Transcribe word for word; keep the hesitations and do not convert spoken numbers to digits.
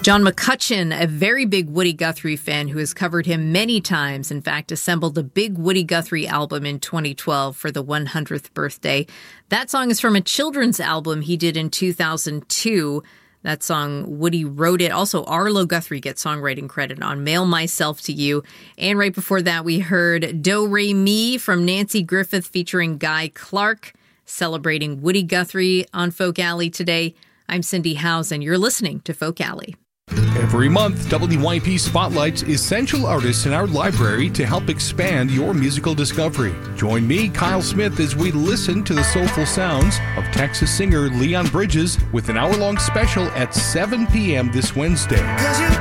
John McCutcheon, a very big Woody Guthrie fan who has covered him many times, in fact, assembled a big Woody Guthrie album in twenty twelve for the one hundredth birthday. That song is from a children's album he did in two thousand two. That song, Woody wrote it. Also, Arlo Guthrie gets songwriting credit on Mail Myself to You. And right before that, we heard Do Re Mi from Nancy Griffith featuring Guy Clark, celebrating Woody Guthrie on Folk Alley today. I'm Cindy Howes, and you're listening to Folk Alley. Every month, W Y P spotlights essential artists in our library to help expand your musical discovery. Join me, Kyle Smith, as we listen to the soulful sounds of Texas singer Leon Bridges with an hour-long special at seven p.m. this Wednesday.